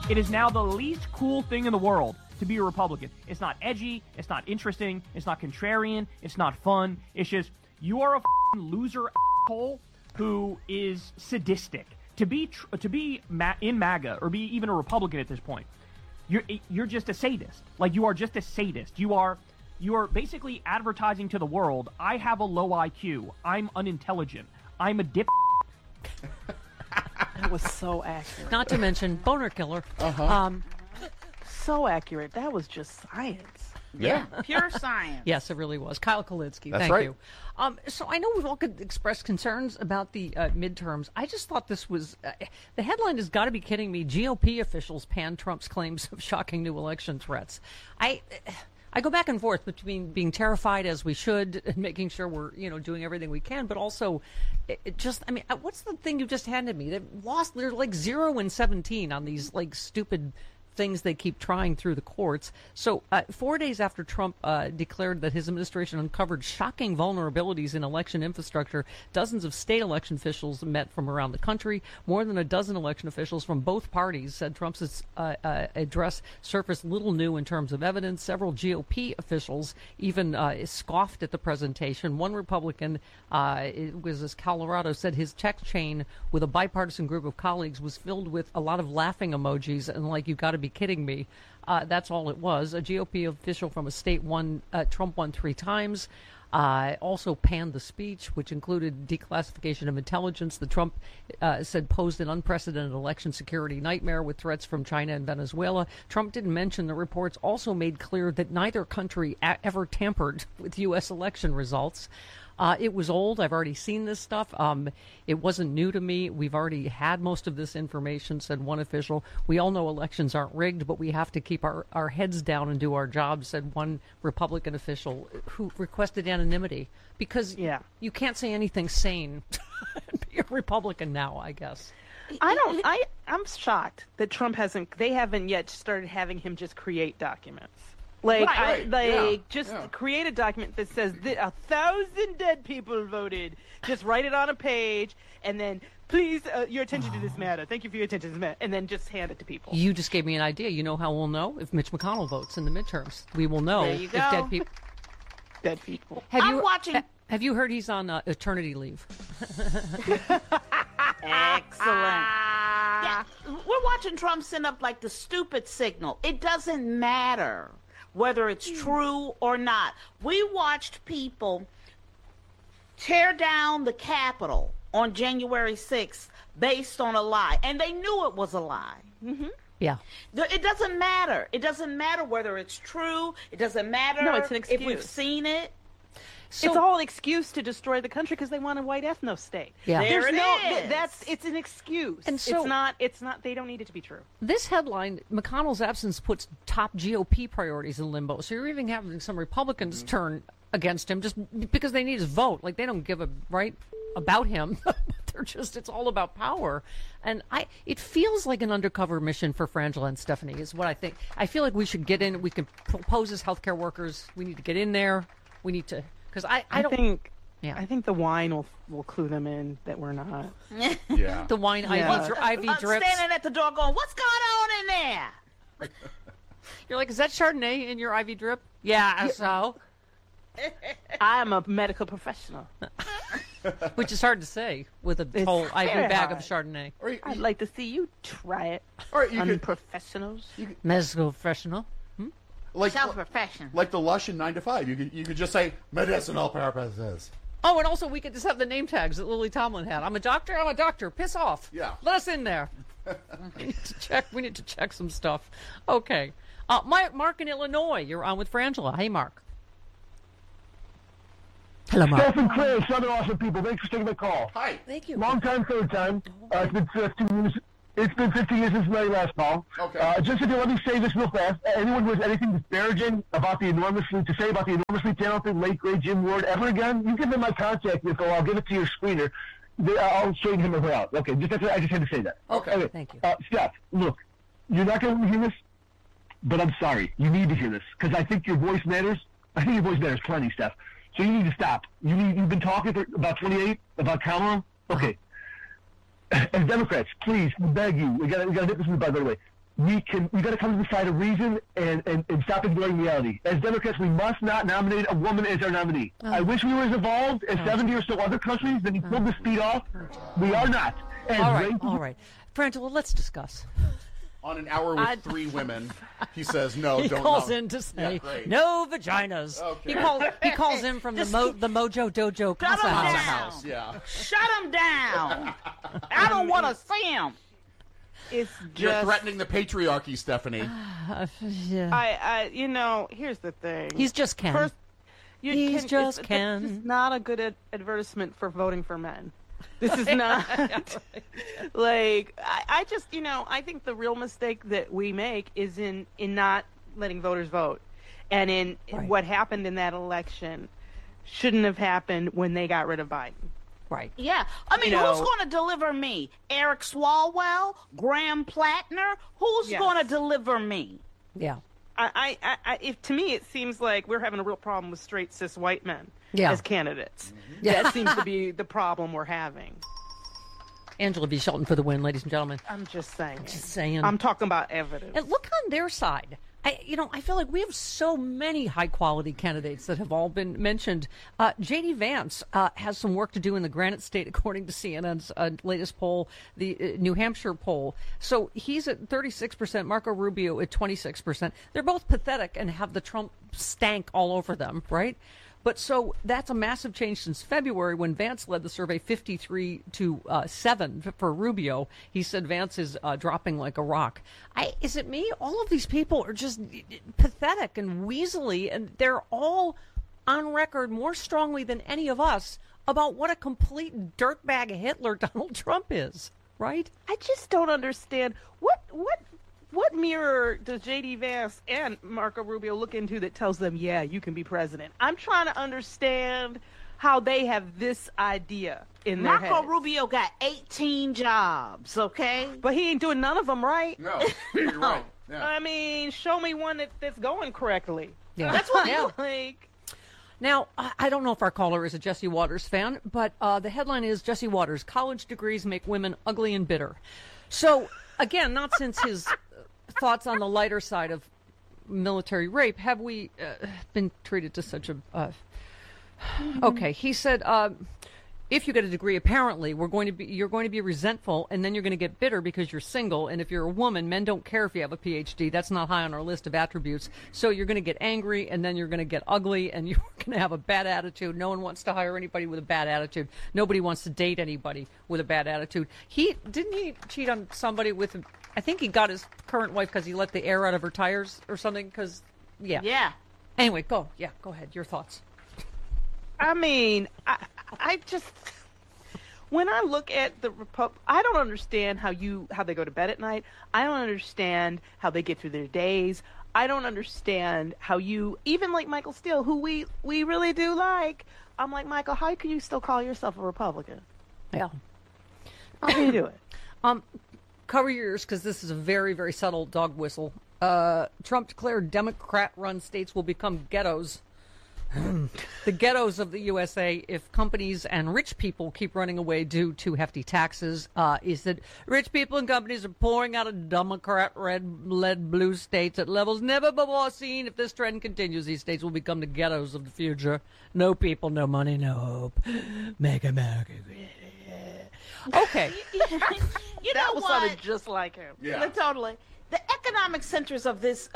It is now the least cool thing in the world to be a Republican. It's not edgy. It's not interesting. It's not contrarian. It's not fun. It's just you are a loser asshole who is sadistic. To be in MAGA or be even a Republican at this point, you're just a sadist. Like, you are just a sadist. You are basically advertising to the world, I have a low IQ. I'm unintelligent. I'm a dip. That was so accurate. Not to mention boner killer. So accurate. That was just science. Yeah. Pure science. Yes, it really was. Kyle Kalitsky, That's thank right. you. So I know we've all expressed concerns about the midterms. I just thought this was, the headline has got to be kidding me. GOP officials pan Trump's claims of shocking new election threats. I go back and forth between being terrified, as we should, and making sure we're, doing everything we can, but also what's the thing you just handed me? They're like 0-17 on these like stupid things they keep trying through the courts. So 4 days after Trump declared that his administration uncovered shocking vulnerabilities in election infrastructure, dozens of state election officials met from around the country. More than a dozen election officials from both parties said Trump's address surfaced little new in terms of evidence. Several GOP officials even scoffed at the presentation. One Republican, it was as Colorado, said his text chain with a bipartisan group of colleagues was filled with a lot of laughing emojis and like, you got to be kidding me. That's all it was. A GOP official from a state won. Trump won 3 times. Also panned the speech, which included declassification of intelligence that Trump said posed an unprecedented election security nightmare with threats from China and Venezuela. Trump didn't mention the reports also made clear that neither country ever tampered with U.S. election results. It was old. I've already seen this stuff. It wasn't new to me. We've already had most of this information, said one official. We all know elections aren't rigged, but we have to keep our heads down and do our job, said one Republican official who requested anonymity because you can't say anything sane and be a Republican now, I guess. I'm shocked that Trump they haven't yet started having him just create documents. Create a document that says 1,000 dead people voted. Just write it on a page, and then please, your attention to this matter. Thank you for your attention to this matter, and then just hand it to people. You just gave me an idea. You know how we'll know? If Mitch McConnell votes in the midterms, we will know if dead people. Dead people. Have you heard he's on eternity leave? Excellent. Yeah, we're watching Trump send up like the stupid signal. It doesn't matter whether it's true or not. We watched people tear down the Capitol on January 6th based on a lie, and they knew it was a lie. Mm-hmm. Yeah. It doesn't matter. It doesn't matter whether it's true. It doesn't matter it's an excuse. if we've seen it. So, it's all an excuse to destroy the country because they want a white ethno state. Yeah. It's an excuse. And so, it's not, they don't need it to be true. This headline, McConnell's absence puts top GOP priorities in limbo. So you're even having some Republicans turn against him just because they need his vote. Like, they don't give a right about him. It's all about power. And it feels like an undercover mission for Frangela and Stephanie is what I think. I feel like we should get in. We can pose as healthcare workers. We need to get in there. We need to, because I think the wine will clue them in that we're not. Yeah. The wine IV drips. Standing at the door going, what's going on in there? You're like, is that Chardonnay in your IV drip? Yeah, so. I am a medical professional. Which is hard to say with a whole IV bag of Chardonnay. I'd like to see you try it. Or you could, professionals. Medical professional. Self-profession. Like the Lush in 9 to 5. You could just say medicinal purposes. Oh, and also we could just have the name tags that Lily Tomlin had. I'm a doctor. Piss off. Yeah. Let us in there. We need to check some stuff. Okay. Mark in Illinois. You're on with Frangela. Hey, Mark. Hello, Mark. Steph and Chris, other awesome people. Thanks for taking the call. Hi. Thank you. Long time, third time. It's been 15 years since my last call. Okay. Just let me say this real fast. Anyone who has anything disparaging about the enormously talented late great Jim Ward ever again, you give them my contact info. I'll give it to your screener. I'll straighten him or her out. Okay. I just had to say that. Okay. Thank you. Steph, look, you're not going to hear this, but I'm sorry. You need to hear this because I think your voice matters. I think your voice matters plenty, Steph. So you need to stop. You've been talking for about 28 about Kamala. Okay. And Democrats, please, we beg you. We got to hit this by the way. we got to come to the side of reason and stop ignoring reality. As Democrats, we must not nominate a woman as our nominee. I wish we were as evolved as 70 or so other countries that pulled the speed off. We are not. And All right. Frangela, let's discuss. On an hour with 3 women, he says, no, He don't calls no. in to say, great. no vaginas. Okay. He calls in from the Mojo Dojo Casa him House. down. House, yeah. Shut him down. I don't want to see him. It's You're just threatening the patriarchy, Stephanie. Yeah. Here's the thing. He's just Ken. First, He's just it's Ken. not a good advertisement for voting for men. This is not like I just I think the real mistake that we make is in not letting voters vote, and in what happened in that election shouldn't have happened when they got rid of Biden. Right. Yeah. I mean, who's going to deliver me? Eric Swalwell? Graham Plattner? Who's going to deliver me? Yeah. To me, it seems like we're having a real problem with straight cis white men as candidates. Yeah. That seems to be the problem we're having. Angela V. Shelton for the win, ladies and gentlemen. I'm just saying. Just saying. I'm talking about evidence. And look on their side. I feel like we have so many high-quality candidates that have all been mentioned. J.D. Vance has some work to do in the Granite State, according to CNN's latest poll, the New Hampshire poll. So he's at 36%, Marco Rubio at 26%. They're both pathetic and have the Trump stank all over them, right? But so that's a massive change since February when Vance led the survey 53-7 for Rubio. He said Vance is dropping like a rock. Is it me? All of these people are just pathetic and weaselly, and they're all on record more strongly than any of us about what a complete dirtbag Hitler Donald Trump is, right? I just don't understand what mirror does J.D. Vance and Marco Rubio look into that tells them, yeah, you can be president? I'm trying to understand how they have this idea in their Marco heads. Rubio got 18 jobs, okay? But he ain't doing none of them right. No, you're right. Yeah. I mean, show me one that's going correctly. Yeah. That's what like. Now, I don't know if our caller is a Jesse Waters fan, but the headline is Jesse Waters, college degrees make women ugly and bitter. So, again, not since his thoughts on the lighter side of military rape have we been treated to such a... Okay, he said, if you get a degree, apparently, you're going to be resentful, and then you're going to get bitter because you're single, and if you're a woman, men don't care if you have a PhD. That's not high on our list of attributes. So you're going to get angry, and then you're going to get ugly, and you're going to have a bad attitude. No one wants to hire anybody with a bad attitude. Nobody wants to date anybody with a bad attitude. Didn't he cheat on somebody with... I think he got his current wife because he let the air out of her tires or something. Because, Yeah. Anyway, go ahead. Your thoughts. I mean, I just when I look at the I don't understand how they go to bed at night. I don't understand how they get through their days. I don't understand how even like Michael Steele, who we really do like. I'm like, Michael, how can you still call yourself a Republican? Yeah. How do you do it? Cover your ears because this is a very, very subtle dog whistle. Trump declared Democrat-run states will become ghettos. The ghettos of the USA if companies and rich people keep running away due to hefty taxes. Is that rich people and companies are pouring out of Democrat-led blue states at levels never before seen. If this trend continues, these states will become the ghettos of the future. No people, no money, no hope. Make America great. Okay. You That know was what? sounded just like him. Yeah. Totally. The economic centers of this,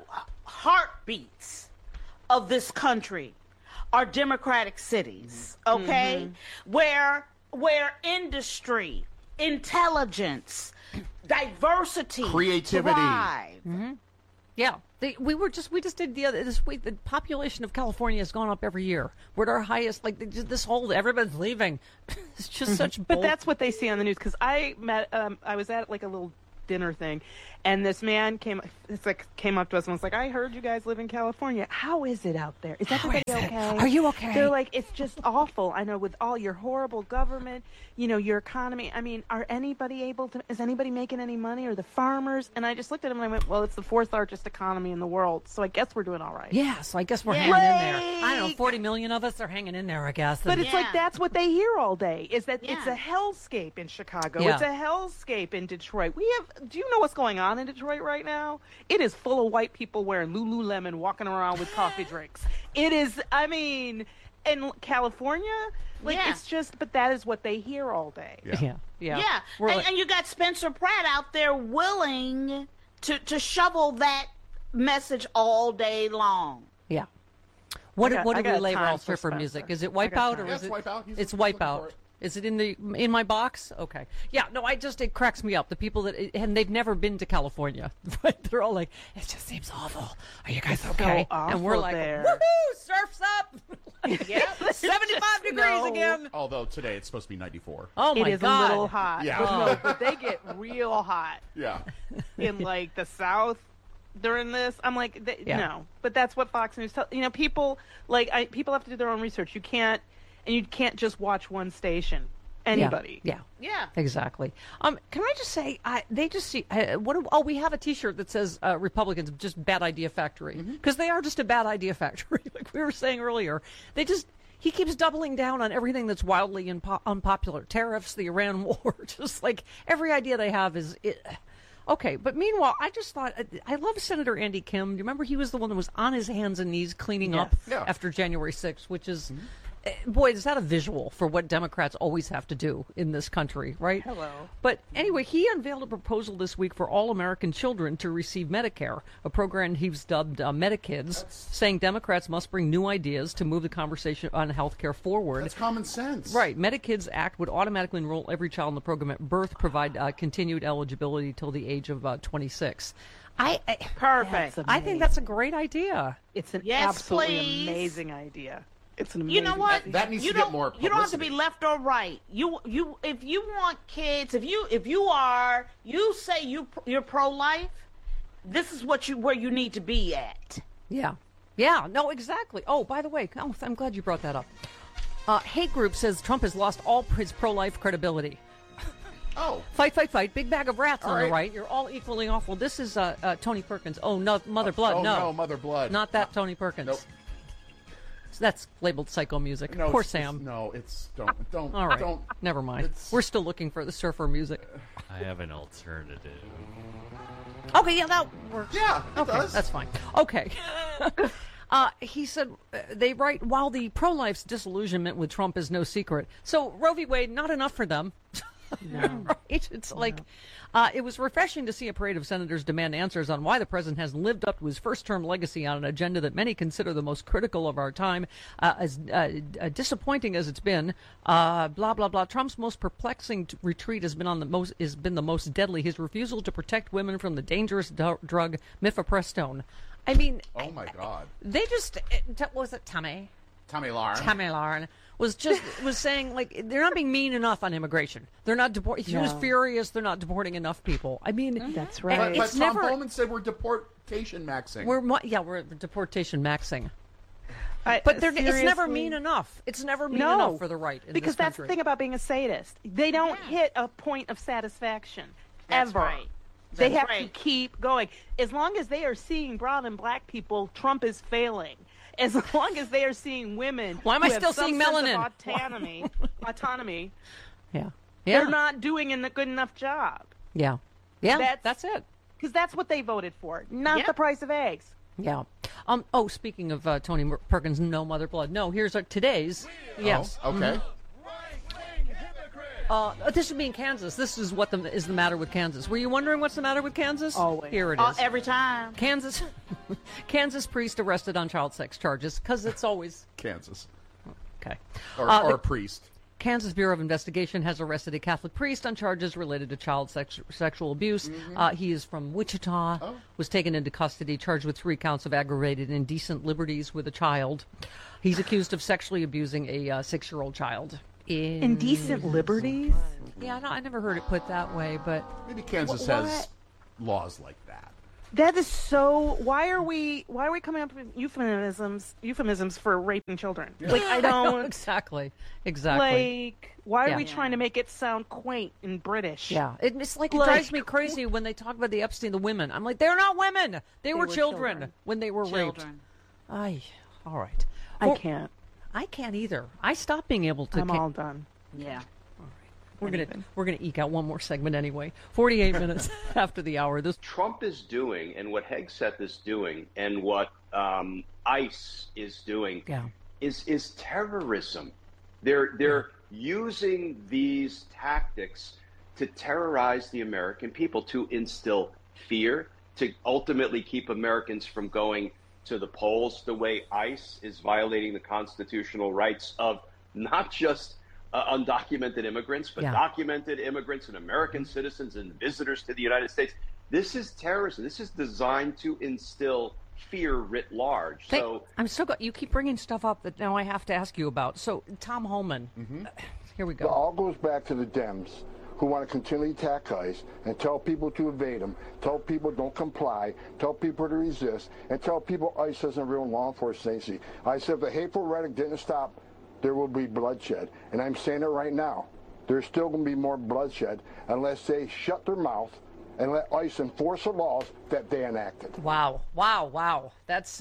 heartbeats of this country are democratic cities, okay? Where industry, intelligence, diversity, Creativity. thrive. Yeah, we just did this week. The population of California has gone up every year. We're at our highest. Like this whole everybody's leaving. It's just such. But that's what they see on the news. Because I was at like a little dinner thing, and this man came up to us and was like, "I heard you guys live in California. How is it out there? Is everybody okay? Are you okay?" They're like, "It's just awful. I know with all your horrible government, your economy. I mean, is anybody making any money? Or the farmers?" And I just looked at him and I went, "Well, it's the 4th largest economy in the world, so I guess we're doing all right." Yeah, so I guess we're hanging in there. I don't know, 40 million of us are hanging in there, I guess. But it's like that's what they hear all day, is that Yeah. it's a hellscape in Chicago. Yeah. It's a hellscape in Detroit. We have do you know what's going on in Detroit right now? It is full of white people wearing Lululemon, walking around with coffee drinks. It is, I mean, in California, like, Yeah. it's just, but that is what they hear all day. Yeah. Yeah, We're and, like- and you got Spencer Pratt out there willing to shovel that message all day long. Yeah. What I do we got lay time Ralph for for music? Spencer. Is it I got Wipeout time. or Yeah, is it's it? Wipeout. He's It's looking for Wipeout. it. Is it in my box? Okay. Yeah. No, it cracks me up. The people and they've never been to California, but they're all like, it just seems awful. Are you guys okay? And we're awful like, there. woohoo, surf's up. Yeah, 75 degrees snow. again. Although today it's supposed to be 94. Oh my It is God. a little hot. Yeah. But no, but they get real hot Yeah. in like the South during this. I'm like, Yeah. no, but that's what Fox News tells. You know, people people have to do their own research. You can't just watch one station. Anybody. Yeah. yeah. Exactly. Can I just say, they just see we have a T-shirt that says Republicans just bad idea factory because they are just a bad idea factory, like we were saying earlier. He keeps doubling down on everything that's wildly unpopular: tariffs, the Iran war, just like every idea they have is it. Okay, but meanwhile, I just thought I love Senator Andy Kim. Do you remember he was the one that was on his hands and knees cleaning up Yeah. after January 6th, which is. Boy, is that a visual for what Democrats always have to do in this country, right? Hello. But anyway, he unveiled a proposal this week for all American children to receive Medicare, a program he's dubbed Medikids, saying Democrats must bring new ideas to move the conversation on health care forward. That's common sense. Right. Medikids Act would automatically enroll every child in the program at birth, provide continued eligibility till the age of 26. Perfect. I think that's a great idea. It's an Yes, absolutely please. amazing idea. It's an amazing You know what? idea. That needs you to get don't, more You don't have to be publicity. left or right. You if you want kids, if you say you're pro-life, this is where you need to be at. Yeah. Yeah, no, exactly. Oh, by the way, I'm glad you brought that up. Hate Group says Trump has lost all his pro-life credibility. Oh. Fight, fight, fight. Big bag of rats All on the right. right. You're all equally awful. This is Tony Perkins. Oh, no, Mother Blood. Oh, no. no, Mother Blood. Not that Tony Perkins. Nope. So that's labeled psycho music. No, Poor it's- Sam. No, it's don't. All right. Don't. Never mind. It's- We're still looking for the surfer music. I have an alternative. Okay, yeah, that works. Yeah, it Okay, does. that's fine. Okay. He said they write, while the pro-life's disillusionment with Trump is no secret. So Roe v. Wade, not enough for them. Right? It's like, it was refreshing to see a parade of senators demand answers on why the president hasn't lived up to his first-term legacy on an agenda that many consider the most critical of our time, as disappointing as it's been. Blah blah blah. Trump's most perplexing retreat has been the most deadly. His refusal to protect women from the dangerous drug mifepristone. I mean, Oh my God. they just was it Tammy Lauren was saying, like, they're not being mean enough on immigration. They're not deporting. He was No. furious. They're not deporting enough people. I mean, That's But, right. it's Tom never- Bowman said we're deportation maxing. we're deportation maxing. But it's never seriously? mean enough. It's never mean No, enough for the right in because this that's the country. thing about being a sadist. They don't hit a point of satisfaction That's ever. right. They That's have right. to keep going. As long as they are seeing brown and black people, Trump is failing. As long as they are seeing women, Why am I who have still some seeing sense of melanin? autonomy, Yeah, they're not doing a good enough job. Yeah. That's it. Because that's what they voted for, not Yep. the price of eggs. Yeah. Oh, speaking of Tony Perkins, no Mother Blood. No, here's today's. Yes. Oh, okay. This would be in Kansas. This is what is the matter with Kansas. Were you wondering what's the matter with Kansas? Always. Here it is. Every time. Kansas priest arrested on child sex charges because it's always Kansas. okay. Or The a priest. Kansas Bureau of Investigation has arrested a Catholic priest on charges related to child sexual abuse. He is from Wichita, was taken into custody, charged with 3 counts of aggravated indecent liberties with a child. He's accused of sexually abusing a 6-year-old child. Indecent liberties? Yeah, no, I never heard it put that way, but Maybe Kansas has laws like that. That is so. Why are we coming up with euphemisms for raping children? Like I don't. exactly. Like, why Yeah. are we trying to make it sound quaint and British? Yeah, it's like it Like- drives me crazy when they talk about the Epstein, the women. I'm like, they're not women. They were children, children. when they were raped. Children. Ay, all right. I Well, can't. I can't either. I stopped being able to. I'm all done. Yeah. We're gonna eke out one more segment anyway. 48 minutes after the hour. This Trump is doing, and what Hegseth is doing, and what ICE is doing, is terrorism. They're using these tactics to terrorize the American people, to instill fear, to ultimately keep Americans from going to the polls, the way ICE is violating the constitutional rights of not just undocumented immigrants, but documented immigrants and American citizens and visitors to the United States. This is terrorism. This is designed to instill fear writ large. I'm so glad you keep bringing stuff up that now I have to ask you about. So, Tom Homan, here we go. It all goes back to the Dems, who want to continually attack ICE and tell people to evade them, tell people don't comply, tell people to resist, and tell people ICE isn't real law enforcement agency. I said if the hateful rhetoric didn't stop, there will be bloodshed. And I'm saying it right now. There's still going to be more bloodshed unless they shut their mouth and let ICE enforce the laws that they enacted. Wow. That's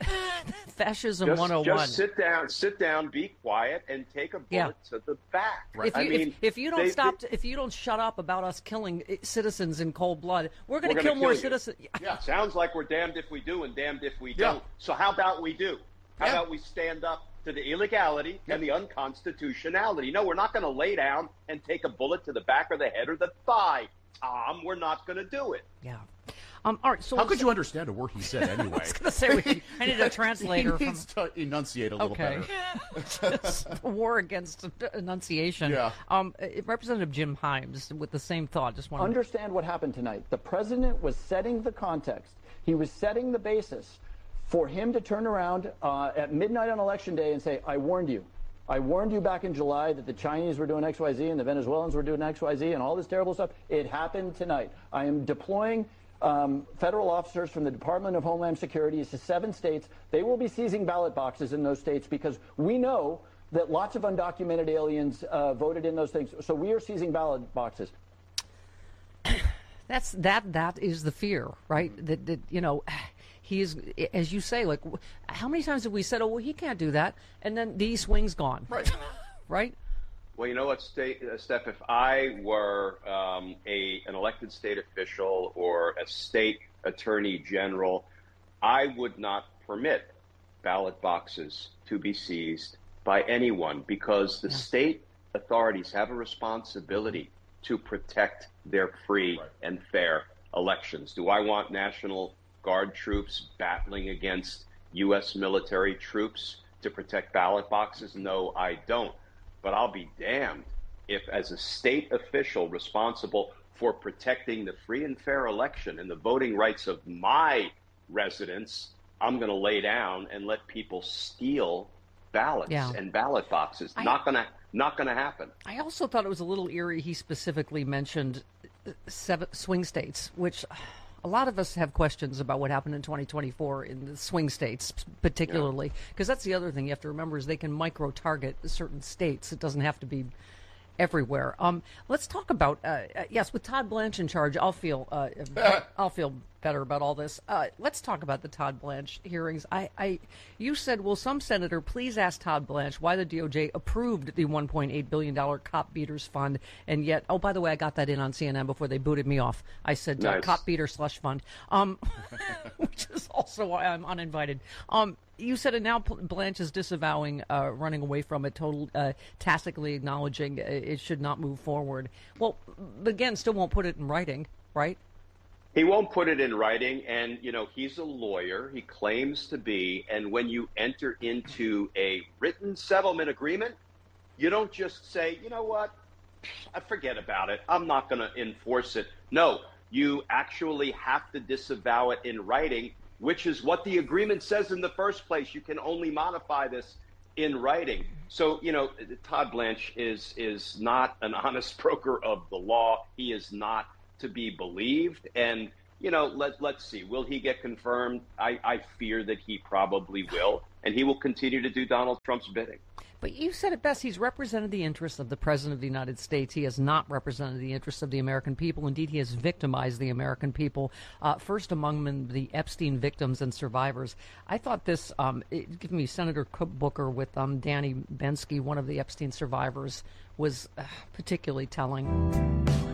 fascism 101. Just sit down, be quiet, and take a bullet to the back. Right. If you don't if you don't shut up about us killing citizens in cold blood, we're going to kill more citizens. Yeah, sounds like we're damned if we do and damned if we don't. So how about we do? How about we stand up to the illegality and the unconstitutionality? No, we're not going to lay down and take a bullet to the back or the head or the thigh. Tom, we're not going to do it. Yeah. All right. So how could you understand a word he said anyway? I was going to say I need a translator. He needs to enunciate a little better. Just a war against enunciation. Yeah. Representative Jim Himes with the same thought. Just want to understand what happened tonight. The president was setting the context. He was setting the basis for him to turn around at midnight on Election Day and say, I warned you. I warned you back in July that the Chinese were doing XYZ and the Venezuelans were doing XYZ and all this terrible stuff. It happened tonight. I am deploying federal officers from the Department of Homeland Security to 7 states. They will be seizing ballot boxes in those states because we know that lots of undocumented aliens voted in those things. So we are seizing ballot boxes. That is the fear, right? That you know. He is, as you say, like, how many times have we said, oh, well, he can't do that, and then the East Wing's gone. Right. Right? Well, you know what, Steph, if I were an elected state official or a state attorney general, I would not permit ballot boxes to be seized by anyone because the state authorities have a responsibility to protect their free and fair elections. Do I want National Guard troops battling against U.S. military troops to protect ballot boxes? No, I don't. But I'll be damned if, as a state official responsible for protecting the free and fair election and the voting rights of my residents, I'm going to lay down and let people steal ballots and ballot boxes. Not going to happen. I also thought it was a little eerie. He specifically mentioned 7 swing states, which a lot of us have questions about what happened in 2024 in the swing states, particularly, because that's the other thing you have to remember is they can micro-target certain states. It doesn't have to be everywhere. Let's talk about yes, with Todd Blanche in charge, I'll feel better about all this. Let's talk about the Todd Blanche hearings. You said, will some senator please ask Todd Blanche why the DOJ approved the $1.8 billion cop beaters fund, and yet, oh, by the way, I got that in on CNN before they booted me off. I said cop beater slush fund, which is also why I'm uninvited. You said it now. Blanche is disavowing, running away from it, tacitly acknowledging it should not move forward. Well, but again, still won't put it in writing, right? He won't put it in writing, and, you know, he's a lawyer. He claims to be, and when you enter into a written settlement agreement, you don't just say, you know what, I forget about it. I'm not going to enforce it. No, you actually have to disavow it in writing, which is what the agreement says in the first place. You can only modify this in writing. So, you know, Todd Blanche is not an honest broker of the law. He is not to be believed. And, you know, let's see. Will he get confirmed? I fear that he probably will. And he will continue to do Donald Trump's bidding. But you said it best. He's represented the interests of the President of the United States. He has not represented the interests of the American people. Indeed, he has victimized the American people, first among them the Epstein victims and survivors. I thought this, give me Senator Booker with Danny Bensky, one of the Epstein survivors, was particularly telling.